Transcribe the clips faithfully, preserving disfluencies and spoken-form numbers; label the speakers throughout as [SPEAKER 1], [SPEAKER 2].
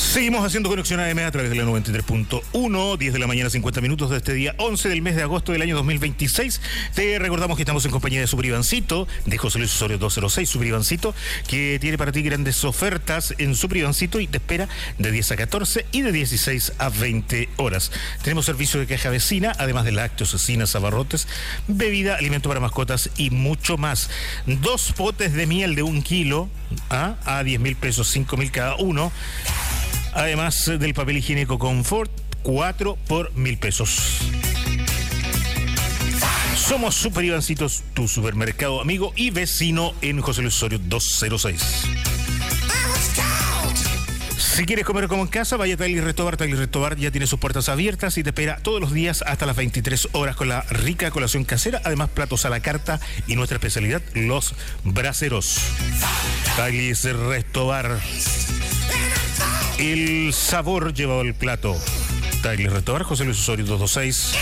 [SPEAKER 1] Seguimos haciendo conexión A M a través de la noventa y tres punto uno, diez de la mañana, cincuenta minutos de este día once del mes de agosto del año dos mil veintiséis. Te recordamos que estamos en compañía de Super Ivancito, de José Luis Osorio doscientos seis, Super Ivancito, que tiene para ti grandes ofertas en Super Ivancito y te espera de diez a catorce y de dieciséis a veinte horas. Tenemos servicio de caja vecina, además de lácteos, cecinas, abarrotes, bebida, alimento para mascotas y mucho más. Dos potes de miel de un kilo ¿ah? a diez mil pesos, cinco mil cada uno. Además del papel higiénico Confort, cuatro por mil pesos. Somos Super Ivancitos, tu supermercado amigo y vecino en José Luis Osorio doscientos seis. Si quieres comer como en casa, vaya a Taglis Restobar. Taglis Restobar ya tiene sus puertas abiertas y te espera todos los días hasta las veintitrés horas con la rica colación casera, además platos a la carta y nuestra especialidad, los braseros. Taglis Restobar. El sabor llevado al plato. Taglis Restobar, José Luis Osorio doscientos seis.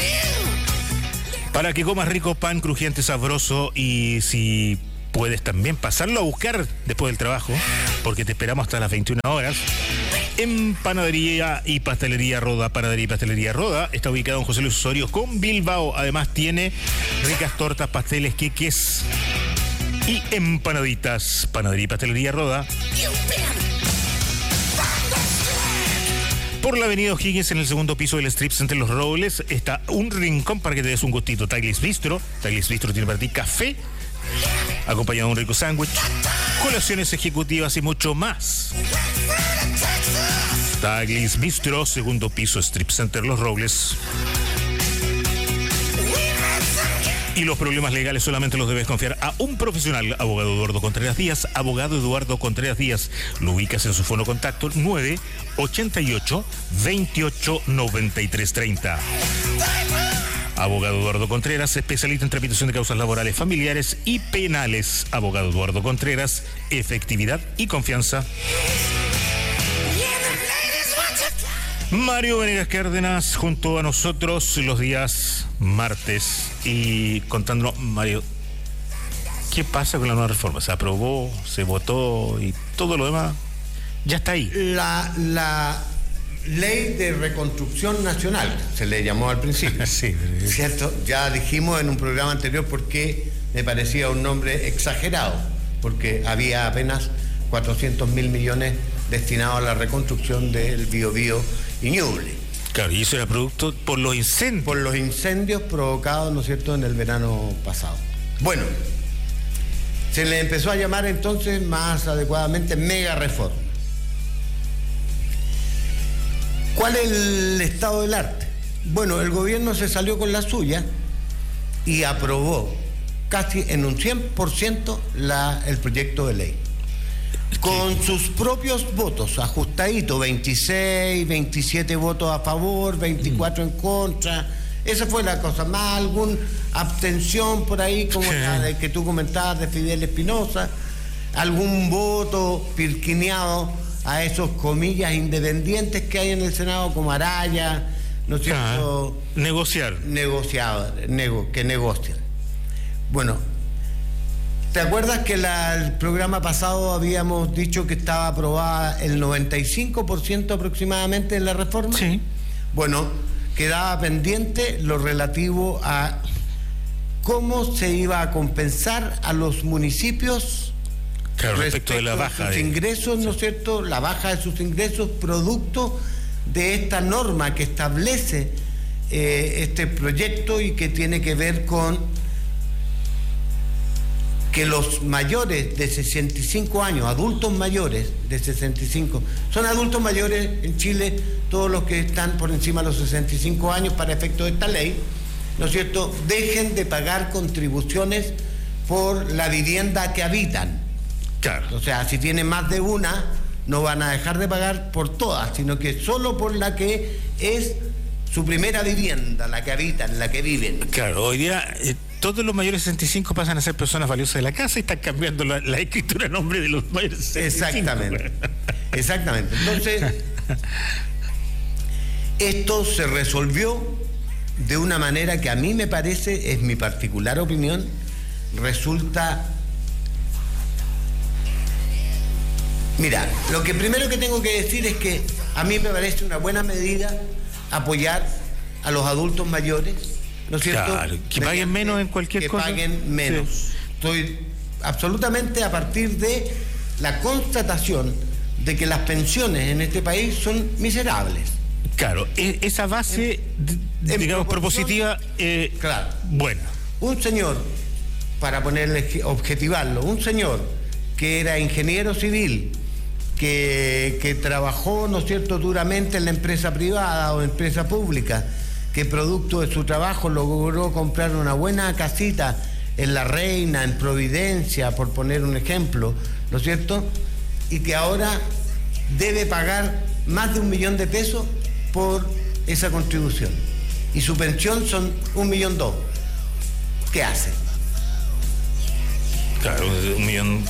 [SPEAKER 1] Para que comas rico pan crujiente, sabroso y si puedes también pasarlo a buscar después del trabajo, porque te esperamos hasta las veintiuna horas. En Panadería y Pastelería Roda. Panadería y Pastelería Roda está ubicado en José Luis Osorio con Bilbao. Además tiene ricas tortas, pasteles, queques y empanaditas. Panadería y Pastelería Roda. Por la avenida O'Higgins, en el segundo piso del Strip Center Los Robles, está un rincón para que te des un gustito. Taglis Bistro. Taglis Bistro tiene para ti café, acompañado de un rico sándwich, colaciones ejecutivas y mucho más. Taglis Bistro, segundo piso, Strip Center Los Robles. Y los problemas legales solamente los debes confiar a un profesional. Abogado Eduardo Contreras Díaz. Abogado Eduardo Contreras Díaz. Lo ubicas en su fono contacto nueve ochenta y ocho, veintiocho, noventa y tres, treinta. Abogado Eduardo Contreras, especialista en tramitación de causas laborales, familiares y penales. Abogado Eduardo Contreras, efectividad y confianza. Mario Venegas Cárdenas junto a nosotros los días martes y contándonos, Mario, ¿qué pasa con la nueva reforma? ¿Se aprobó, se votó y todo lo demás ya está ahí?
[SPEAKER 2] La, la ley de reconstrucción nacional, se le llamó al principio.
[SPEAKER 1] Sí.
[SPEAKER 2] ¿Cierto? Ya dijimos en un programa anterior por qué me parecía un nombre exagerado, porque había apenas cuatrocientos mil millones destinados a la reconstrucción del Biobío y Ñuble.
[SPEAKER 1] Claro, y eso era producto por los incendios.
[SPEAKER 2] Por los incendios provocados, ¿no es cierto?, en el verano pasado. Bueno, se le empezó a llamar entonces más adecuadamente mega reforma. ¿Cuál es el estado del arte? Bueno, el gobierno se salió con la suya y aprobó casi en un cien por ciento la, el proyecto de ley. Con sus propios votos, ajustadito, veintiséis, veintisiete votos a favor, veinticuatro en contra. Esa fue la cosa, más alguna abstención por ahí, como la de que tú comentabas de Fidel Espinosa, algún voto pirquineado a esos comillas independientes que hay en el Senado, como Araya, ¿no es cierto?
[SPEAKER 1] Ah, negociar.
[SPEAKER 2] Negociado, nego, que negocian. Bueno, ¿te acuerdas que la, el programa pasado habíamos dicho que estaba aprobada el noventa y cinco por ciento aproximadamente de la reforma?
[SPEAKER 1] Sí.
[SPEAKER 2] Bueno, quedaba pendiente lo relativo a cómo se iba a compensar a los municipios
[SPEAKER 1] claro, respecto, respecto de la baja
[SPEAKER 2] de sus
[SPEAKER 1] de...
[SPEAKER 2] ingresos, ¿no es cierto? La baja de sus ingresos producto de esta norma que establece eh, este proyecto y que tiene que ver con que los mayores de sesenta y cinco años, adultos mayores de sesenta y cinco, son adultos mayores en Chile, todos los que están por encima de los sesenta y cinco años para efecto de esta ley, ¿no es cierto?, dejen de pagar contribuciones por la vivienda que habitan.
[SPEAKER 1] Claro.
[SPEAKER 2] O sea, si tienen más de una, no van a dejar de pagar por todas, sino que solo por la que es su primera vivienda, la que habitan, la que viven.
[SPEAKER 1] Claro, hoy día... Eh... todos los mayores de sesenta y cinco pasan a ser personas valiosas de la casa y están cambiando la, la escritura a nombre de los mayores de sesenta y cinco.
[SPEAKER 2] Exactamente. Exactamente. Entonces, esto se resolvió de una manera que a mí me parece, es mi particular opinión, resulta Mira, lo que primero que tengo que decir es que a mí me parece una buena medida apoyar a los adultos mayores, ¿no es cierto?
[SPEAKER 1] Claro, que paguen menos en cualquier
[SPEAKER 2] que
[SPEAKER 1] cosa.
[SPEAKER 2] Que paguen menos. Sí. Estoy absolutamente a partir de la constatación de que las pensiones en este país son miserables.
[SPEAKER 1] Claro, esa base, en, digamos, propositiva, eh,
[SPEAKER 2] claro.
[SPEAKER 1] Bueno.
[SPEAKER 2] Un señor, para ponerle, objetivarlo, un señor que era ingeniero civil, que, que trabajó, ¿no es cierto?, duramente en la empresa privada o empresa pública, que producto de su trabajo logró comprar una buena casita en La Reina, en Providencia, por poner un ejemplo, ¿no es cierto?, y que ahora debe pagar más de un millón de pesos por esa contribución. Y su pensión son un millón dos. ¿Qué hace?
[SPEAKER 1] Claro, un millón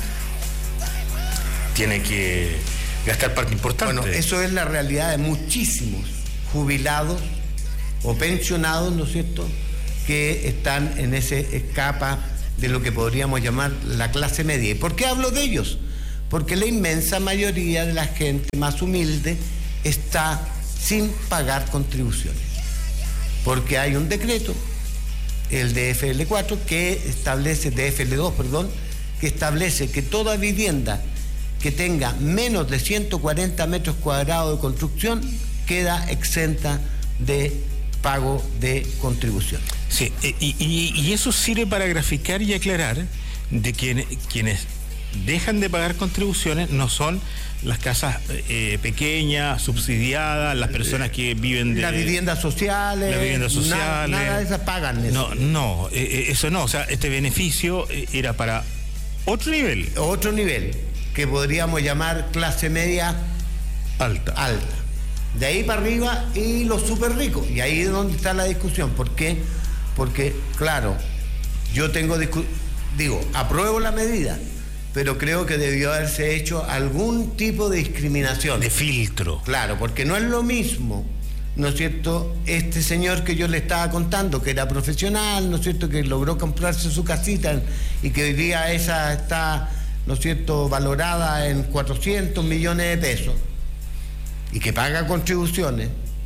[SPEAKER 1] tiene que gastar parte importante.
[SPEAKER 2] Bueno, eso es la realidad de muchísimos jubilados o pensionados, ¿no es cierto?, que están en ese escapa de lo que podríamos llamar la clase media. ¿Y por qué hablo de ellos? Porque la inmensa mayoría de la gente más humilde está sin pagar contribuciones. Porque hay un decreto, el D F L cuatro, que establece, D F L dos, perdón, que establece que toda vivienda que tenga menos de ciento cuarenta metros cuadrados de construcción queda exenta de pago de contribución.
[SPEAKER 1] Sí, y, y, y eso sirve para graficar y aclarar de que quienes dejan de pagar contribuciones no son las casas eh, pequeñas, subsidiadas, las personas que viven de...
[SPEAKER 2] Las viviendas sociales.
[SPEAKER 1] Las viviendas sociales.
[SPEAKER 2] Nada, nada de esas pagan eso.
[SPEAKER 1] No, no, eh, eso no. O sea, este beneficio era para otro nivel.
[SPEAKER 2] Otro nivel, que podríamos llamar clase media
[SPEAKER 1] alta.
[SPEAKER 2] Alta. De ahí para arriba y los súper ricos. Y ahí es donde está la discusión. ¿Por qué? Porque, claro, yo tengo... Discu- digo, apruebo la medida, pero creo que debió haberse hecho algún tipo de discriminación.
[SPEAKER 1] De filtro.
[SPEAKER 2] Claro, porque no es lo mismo, ¿no es cierto?, este señor que yo le estaba contando, que era profesional, ¿no es cierto?, que logró comprarse su casita y que hoy día esa está, ¿no es cierto?, valorada en cuatrocientos millones de pesos y que paga contribuciones,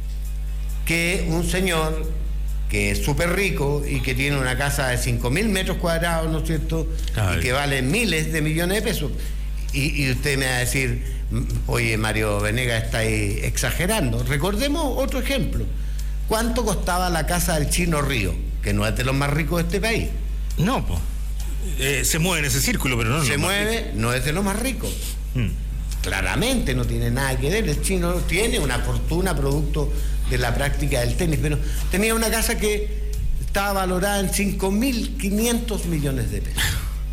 [SPEAKER 2] que un señor que es súper rico y que tiene una casa de cinco mil metros cuadrados, ¿no es cierto?, Ay. y que vale miles de millones de pesos. Y, y usted me va a decir, oye, Mario Venegas, está ahí exagerando. Recordemos otro ejemplo. ¿Cuánto costaba la casa del Chino Río, que no es de los más ricos de este país?
[SPEAKER 1] No, pues. Eh, se mueve en ese círculo, pero no.
[SPEAKER 2] Se mueve, no es de los más ricos. Hmm. Claramente no tiene nada que ver. El Chino tiene una fortuna producto de la práctica del tenis, pero tenía una casa que estaba valorada en cinco mil quinientos millones de pesos.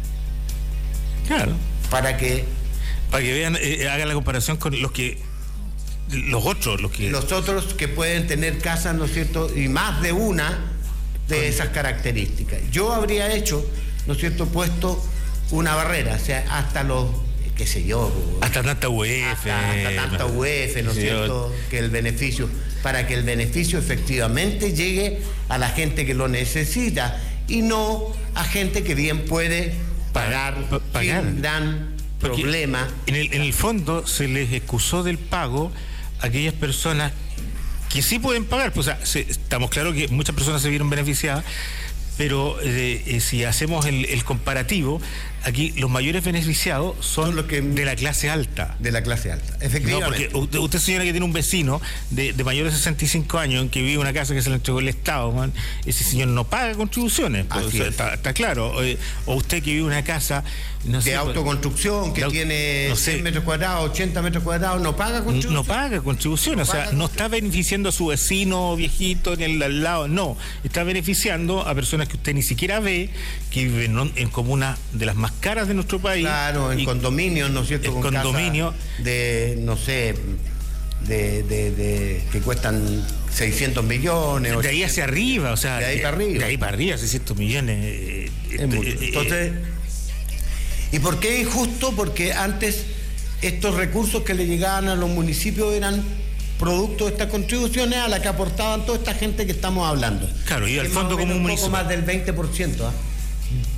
[SPEAKER 1] Claro.
[SPEAKER 2] Para que...
[SPEAKER 1] Para que vean, eh, hagan la comparación con los que... Los otros, los que...
[SPEAKER 2] Los otros que pueden tener casas, ¿no es cierto?, y más de una de con... esas características. Yo habría hecho, ¿no es cierto?, puesto una barrera, o sea, hasta los... qué sé yo,
[SPEAKER 1] hasta tanta U E F,
[SPEAKER 2] hasta, hasta tanta U E F, ¿no es cierto?, que el beneficio, para que el beneficio efectivamente llegue a la gente que lo necesita y no a gente que bien puede pagar, pagar. sin gran
[SPEAKER 1] Porque
[SPEAKER 2] problema.
[SPEAKER 1] En el, en el fondo se les excusó del pago a aquellas personas que sí pueden pagar, pues, o sea, se, estamos claros que muchas personas se vieron beneficiadas, pero eh, eh, si hacemos el, el comparativo, aquí los mayores beneficiados son, son los que, de la clase alta.
[SPEAKER 2] De la clase alta, efectivamente.
[SPEAKER 1] No, porque usted, usted señora, que tiene un vecino de, de mayor de sesenta y cinco años que vive en una casa que se le entregó el Estado, man, ese señor no paga contribuciones, pues, o sea, está, está claro. O, o usted que vive en una casa... No
[SPEAKER 2] de
[SPEAKER 1] sé,
[SPEAKER 2] autoconstrucción, que de, tiene no sé, cien metros cuadrados, ochenta metros cuadrados, no paga contribuciones.
[SPEAKER 1] No paga contribuciones, no o sea, no está beneficiando a su vecino viejito en el al lado, no. Está beneficiando a personas que usted ni siquiera ve, que viven en, en comunas de las más caras de nuestro país.
[SPEAKER 2] Claro, en y, condominios, ¿no es cierto?
[SPEAKER 1] En condominios.
[SPEAKER 2] De, no sé, de, de, de, que cuestan seiscientos millones.
[SPEAKER 1] De ahí hacia arriba, o sea.
[SPEAKER 2] De ahí para arriba.
[SPEAKER 1] De ahí para arriba, seiscientos millones. Eh,
[SPEAKER 2] es mucho. Eh, Entonces... Eh, ¿Y por qué injusto? Porque antes estos recursos que le llegaban a los municipios eran producto de estas contribuciones a las que aportaban toda esta gente que estamos hablando.
[SPEAKER 1] Claro, y al fondo común municipal.
[SPEAKER 2] Un poco más del veinte por ciento. ¿eh?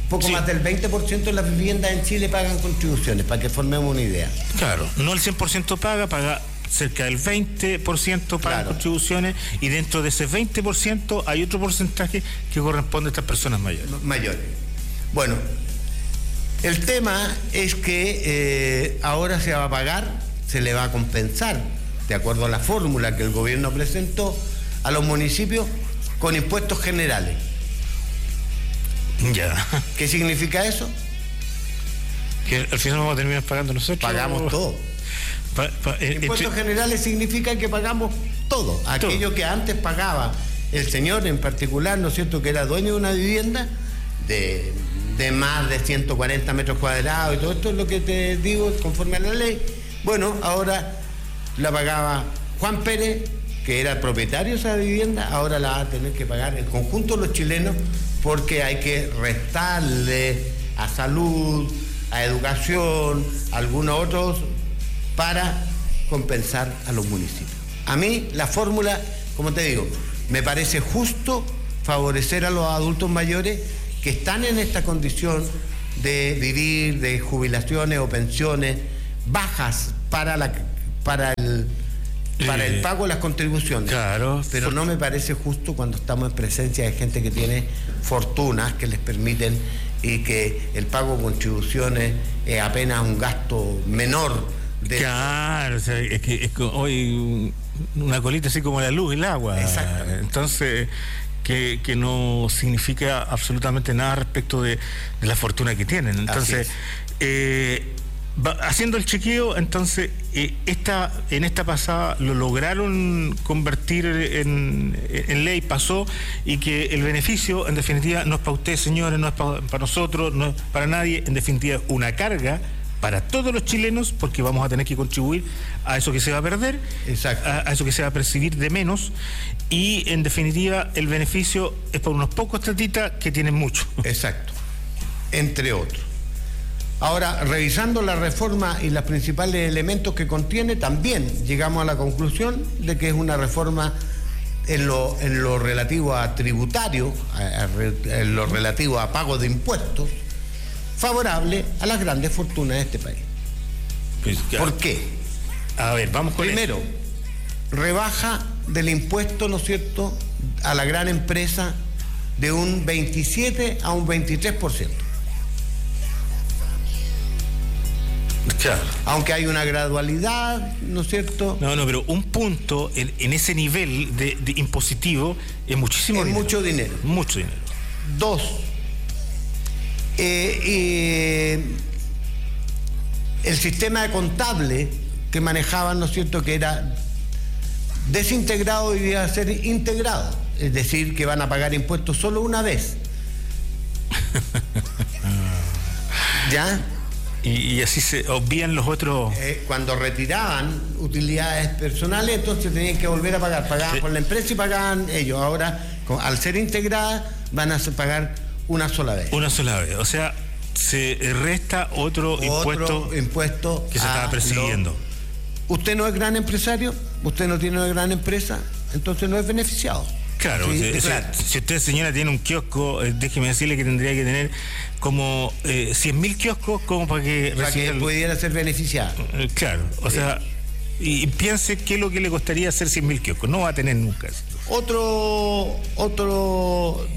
[SPEAKER 2] Poco
[SPEAKER 1] Sí.
[SPEAKER 2] más del veinte por ciento de las viviendas en Chile pagan contribuciones, para que formemos una idea.
[SPEAKER 1] Claro, no el cien por ciento paga, paga cerca del veinte por ciento pagan
[SPEAKER 2] Claro.
[SPEAKER 1] contribuciones, y dentro de ese veinte por ciento hay otro porcentaje que corresponde a estas personas mayores.
[SPEAKER 2] Mayores. Bueno, el tema es que eh, ahora se va a pagar, se le va a compensar, de acuerdo a la fórmula que el gobierno presentó, a los municipios con impuestos generales.
[SPEAKER 1] Ya.
[SPEAKER 2] ¿Qué significa eso?
[SPEAKER 1] Que al final vamos a terminar pagando nosotros.
[SPEAKER 2] Pagamos todo.
[SPEAKER 1] Pa, pa, eh,
[SPEAKER 2] Impuestos
[SPEAKER 1] entre...
[SPEAKER 2] generales significa que pagamos todo. Aquello que antes pagaba el señor en particular, ¿no es cierto?, que era dueño de una vivienda de, de más de ciento cuarenta metros cuadrados y todo esto es lo que te digo conforme a la ley. Bueno, ahora la pagaba Juan Pérez, que era el propietario de esa vivienda, ahora la va a tener que pagar el conjunto de los chilenos, porque hay que restarle a salud, a educación, a algunos otros, para compensar a los municipios. A mí la fórmula, como te digo, me parece justo favorecer a los adultos mayores que están en esta condición de vivir de jubilaciones o pensiones bajas para la para el para el pago de las contribuciones.
[SPEAKER 1] Claro.
[SPEAKER 2] Pero no me parece justo cuando estamos en presencia de gente que tiene fortunas que les permiten y que el pago de contribuciones es apenas un gasto menor de...
[SPEAKER 1] Claro, o sea, es que es como hoy una colita así como la luz y el agua.
[SPEAKER 2] Exacto.
[SPEAKER 1] Entonces, que, que no significa absolutamente nada respecto de, de la fortuna que tienen. Entonces, eh, va, haciendo el chequeo, entonces, eh, esta, en esta pasada lo lograron convertir en, en ley, pasó, y que el beneficio, en definitiva, no es para ustedes, señores, no es para, para nosotros, no es para nadie, en definitiva, una carga para todos los chilenos, porque vamos a tener que contribuir a eso que se va a perder,
[SPEAKER 2] Exacto.
[SPEAKER 1] a, a eso que se va a percibir de menos, y en definitiva el beneficio es para unos pocos tatitas que tienen mucho.
[SPEAKER 2] Exacto, entre otros. Ahora, revisando la reforma y los principales elementos que contiene, también llegamos a la conclusión de que es una reforma en lo, en lo relativo a tributario, a, a, en lo relativo a pago de impuestos, favorable a las grandes fortunas de este país.
[SPEAKER 1] Pues,
[SPEAKER 2] ¿Por qué?
[SPEAKER 1] A ver, vamos con
[SPEAKER 2] Primero,
[SPEAKER 1] eso.
[SPEAKER 2] rebaja del impuesto, ¿no es cierto?, a la gran empresa de un veintisiete a un veintitrés por ciento.
[SPEAKER 1] Claro.
[SPEAKER 2] Aunque hay una gradualidad, ¿no es cierto?
[SPEAKER 1] No, no, pero un punto en, en ese nivel de, de impositivo es muchísimo
[SPEAKER 2] Es
[SPEAKER 1] dinero.
[SPEAKER 2] mucho dinero.
[SPEAKER 1] Mucho dinero.
[SPEAKER 2] Dos, eh, eh, el sistema de contable que manejaban, ¿no es cierto?, que era desintegrado y iba a ser integrado, es decir, que van a pagar impuestos solo una vez. ¿Ya?
[SPEAKER 1] Y, y así se obvían los otros.
[SPEAKER 2] Eh, cuando retiraban utilidades personales, entonces tenían que volver a pagar. Pagaban
[SPEAKER 1] Sí.
[SPEAKER 2] por la empresa y pagaban ellos. Ahora, con- al ser integradas, van a pagar una sola vez.
[SPEAKER 1] Una sola vez. O sea, se resta otro,
[SPEAKER 2] Otro
[SPEAKER 1] impuesto
[SPEAKER 2] impuesto
[SPEAKER 1] que se
[SPEAKER 2] a
[SPEAKER 1] estaba persiguiendo.
[SPEAKER 2] lo- Usted no es gran empresario, usted no tiene una gran empresa, entonces no es beneficiado.
[SPEAKER 1] Claro,
[SPEAKER 2] Sí,
[SPEAKER 1] si, si-
[SPEAKER 2] claro.
[SPEAKER 1] si usted, señora, tiene un kiosco, eh, déjeme decirle que tendría que tener como eh, cien mil kioscos como para que
[SPEAKER 2] Para que
[SPEAKER 1] reciba el-
[SPEAKER 2] pudiera ser beneficiado.
[SPEAKER 1] Eh, Claro, o sea, y, y piense qué es lo que le costaría hacer cien mil kioscos. No va a tener nunca eso.
[SPEAKER 2] Otro, otro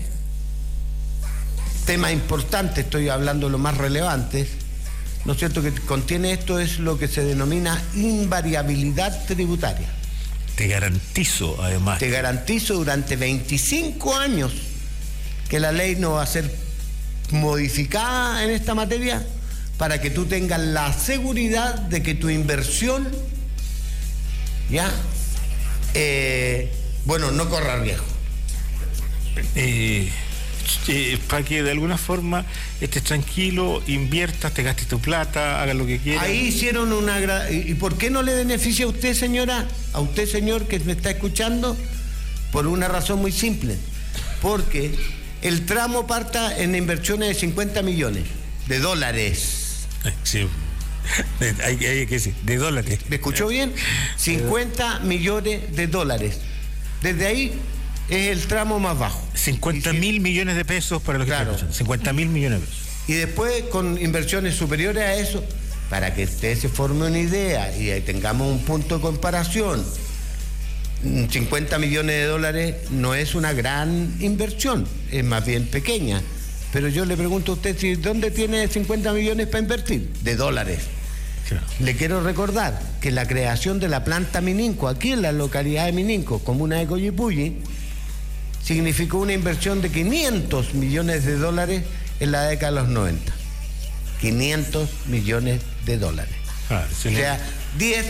[SPEAKER 2] tema importante, estoy hablando de lo más relevante, ¿no es cierto?, que contiene esto es lo que se denomina invariabilidad tributaria.
[SPEAKER 1] Te garantizo, además.
[SPEAKER 2] Te garantizo durante veinticinco años que la ley no va a ser modificada en esta materia para que tú tengas la seguridad de que tu inversión, ya, eh, bueno, no corra riesgo.
[SPEAKER 1] Eh, eh, para que de alguna forma estés tranquilo, inviertas, te gastes tu plata, hagas lo que quieras.
[SPEAKER 2] Ahí hicieron una... gra- ¿Y por qué no le beneficia a usted, señora? A usted, señor, que me está escuchando, por una razón muy simple. Porque el tramo parta en inversiones de cincuenta millones de dólares.
[SPEAKER 1] Eh, Sí. De, hay, hay que decir, de dólares.
[SPEAKER 2] ¿Me escuchó bien? cincuenta millones de dólares. Desde ahí es el tramo más bajo.
[SPEAKER 1] cincuenta mil millones de pesos para los que
[SPEAKER 2] Claro.
[SPEAKER 1] están escuchando. cincuenta mil millones de pesos.
[SPEAKER 2] Y después con inversiones superiores a eso, para que usted se forme una idea y ahí tengamos un punto de comparación, cincuenta millones de dólares no es una gran inversión, es más bien pequeña. Pero yo le pregunto a usted, si ¿dónde tiene cincuenta millones para invertir? De dólares.
[SPEAKER 1] Claro.
[SPEAKER 2] Le quiero recordar que la creación de la planta Mininco, aquí en la localidad de Mininco, comuna de Coyipulli, significó una inversión de quinientos millones de dólares en la década de los noventa. quinientos millones de dólares.
[SPEAKER 1] Ah,
[SPEAKER 2] O sea, diez